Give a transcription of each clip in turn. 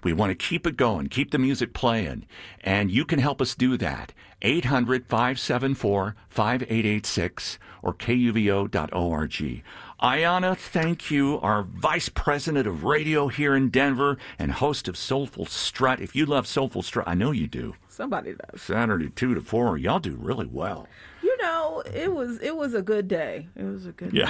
We want to keep it going, keep the music playing, and you can help us do that. 800-574-5886 or KUVO.org. Ayana, thank you, our Vice President of Radio here in Denver and host of Soulful Strut. If you love Soulful Strut, I know you do. Somebody does. Saturday 2 to 4, y'all do really well. You know, it was a good day. It was a good day.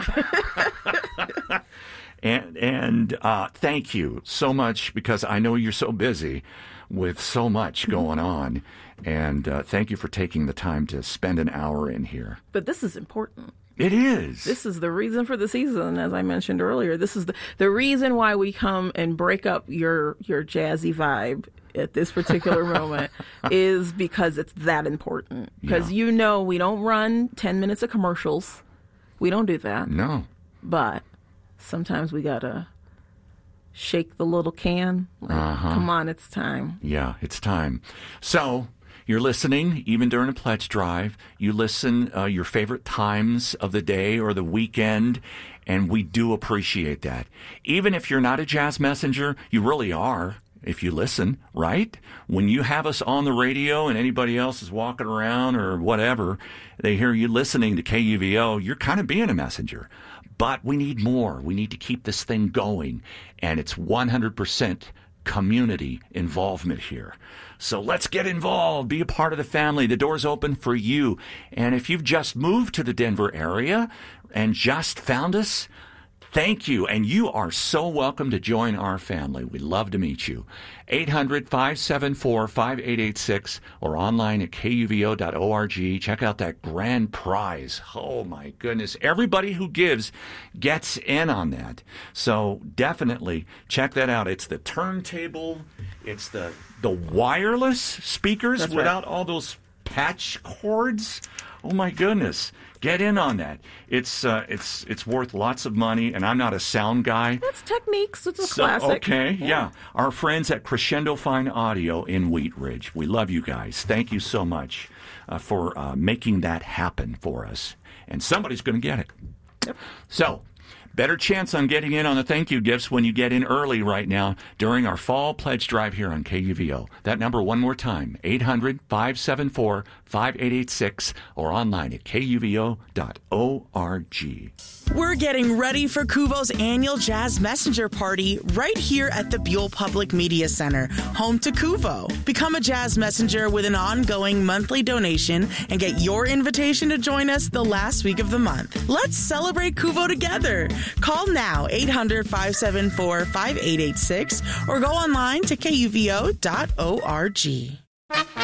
And thank you so much, because I know you're so busy with so much going on. And thank you for taking the time to spend an hour in here. But this is important. It is. This is the reason for the season, as I mentioned earlier. This is the reason why we come and break up your jazzy vibe at this particular moment is because it's that important. Because we don't run 10 minutes of commercials. We don't do that. No. But sometimes we got to shake the little can. Come on, it's time. Yeah, it's time. So you're listening, even during a pledge drive. You listen your favorite times of the day or the weekend, and we do appreciate that. Even if you're not a jazz messenger, you really are if you listen, right? When you have us on the radio and anybody else is walking around or whatever, they hear you listening to KUVO, you're kind of being a messenger. But we need more. We need to keep this thing going, and it's 100% community involvement here. So let's get involved. Be a part of the family. The door's open for you. And if you've just moved to the Denver area and just found us, thank you. And you are so welcome to join our family. We'd love to meet you. 800-574-5886 or online at KUVO.org. Check out that grand prize. Oh, my goodness. Everybody who gives gets in on that. So definitely check that out. It's the turntable. It's the wireless speakers without all those patch cords. Oh, my goodness. Get in on that. It's worth lots of money, and I'm not a sound guy. That's Techniques. It's a classic. Okay, yeah. Our friends at Crescendo Fine Audio in Wheat Ridge. We love you guys. Thank you so much for making that happen for us. And somebody's going to get it. Yep. So, better chance on getting in on the thank you gifts when you get in early right now during our fall pledge drive here on KUVO. That number one more time, 800-574-5886 or online at KUVO.org. We're getting ready for KUVO's annual Jazz Messenger Party right here at the Buell Public Media Center, home to KUVO. Become a Jazz Messenger with an ongoing monthly donation and get your invitation to join us the last week of the month. Let's celebrate KUVO together. Call now, 800-574-5886, or go online to KUVO.org.